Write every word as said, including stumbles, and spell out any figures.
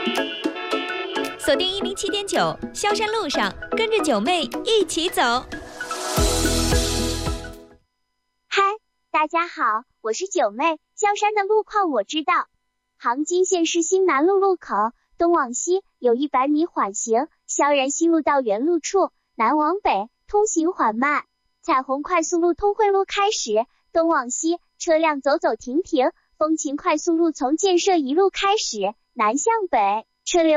锁定一零七点九，萧山路上，跟着九妹一起走。 嗨，大家好，我是九妹。萧山的路况我知道，杭金县市新南路路口，东往西有一百米缓行，萧然西路到原路处，南往北通行缓慢。彩虹快速路通惠路开始，东往西车辆走走停停。风情快速路从建设一路开始，南向北车流